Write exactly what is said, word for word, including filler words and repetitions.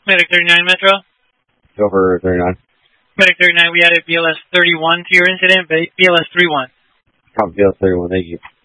Medic thirty-nine Metro. Go for thirty-nine. Medic thirty-nine, we added B L S thirty-one to your incident, B L S thirty-one. Copy B L S thirty-one, thank you.